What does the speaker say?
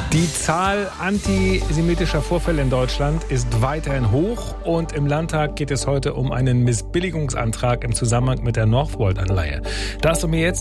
Die Zahl antisemitischer Vorfälle in Deutschland ist weiterhin hoch und im Landtag geht es heute um einen Missbilligungsantrag im Zusammenhang mit der Northvolt-Anleihe. Das und mir jetzt